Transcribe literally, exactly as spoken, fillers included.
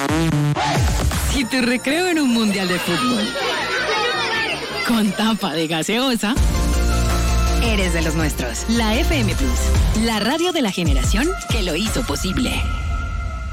Si tu recreo en un mundial de fútbol con tapa de gaseosa, eres de los nuestros. La F M Plus, la radio de la generación que lo hizo posible.